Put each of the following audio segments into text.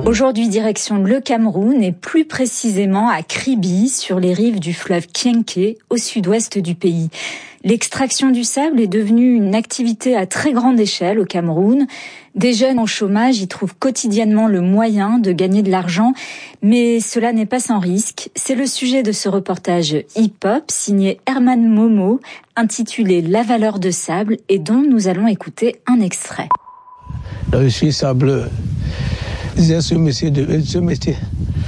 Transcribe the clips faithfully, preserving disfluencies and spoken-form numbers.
Aujourd'hui, direction le Cameroun et plus précisément à Kribi, sur les rives du fleuve Kienké, au sud-ouest du pays. L'extraction du sable est devenue une activité à très grande échelle au Cameroun. Des jeunes en chômage y trouvent quotidiennement le moyen de gagner de l'argent, mais cela n'est pas sans risque. C'est le sujet de ce reportage hip-hop signé Herman Momo, intitulé La valeur de sable, et dont nous allons écouter un extrait. Je suis sableur. J'ai ce métier, de, ce métier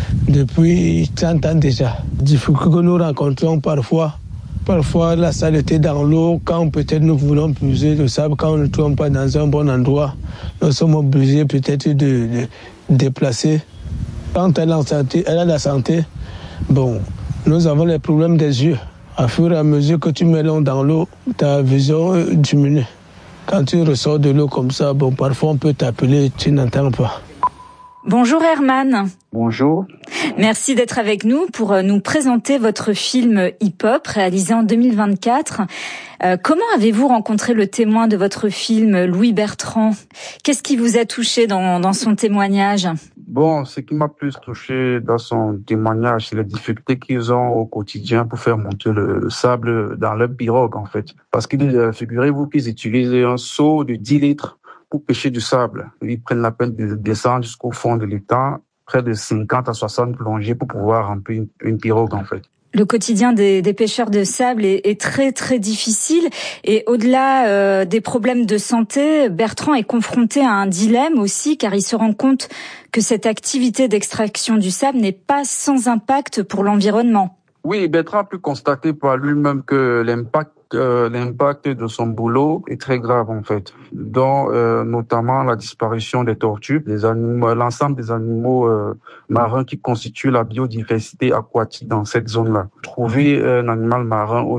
depuis trente ans déjà. Difficultés que nous rencontrons parfois. Parfois, la saleté dans l'eau, quand peut-être nous voulons puiser le sable, quand on ne trouve pas dans un bon endroit, nous sommes obligés peut-être de, de déplacer. Quand elle a, santé, elle a la santé, bon, nous avons les problèmes des yeux. À fur et à mesure que tu mets l'eau dans l'eau, ta vision diminue. Quand tu ressors de l'eau comme ça, bon, parfois on peut t'appeler, tu n'entends pas. Bonjour Herman. Bonjour. Merci d'être avec nous pour nous présenter votre film hip-hop réalisé en deux mille vingt-quatre. Euh, comment avez-vous rencontré le témoin de votre film, Louis Bertrand ? Qu'est-ce qui vous a touché dans, dans son témoignage ? Bon, ce qui m'a plus touché dans son témoignage, c'est les difficultés qu'ils ont au quotidien pour faire monter le, le sable dans leur pirogue, en fait. Parce que euh, figurez-vous qu'ils utilisent un seau de dix litres pour pêcher du sable. Ils prennent la peine de descendre jusqu'au fond de l'étang, près de cinquante à soixante plongées pour pouvoir remplir une, une pirogue, en fait. Le quotidien des, des pêcheurs de sable est, est très très difficile et au-delà euh, des problèmes de santé, Bertrand est confronté à un dilemme aussi, car il se rend compte que cette activité d'extraction du sable n'est pas sans impact pour l'environnement. Oui, Bertrand a pu constater par lui-même que l'impact euh, l'impact de son boulot est très grave en fait, dont euh, notamment la disparition des tortues, des animaux, l'ensemble des animaux euh, marins qui constituent la biodiversité aquatique dans cette zone-là. Trouver un animal marin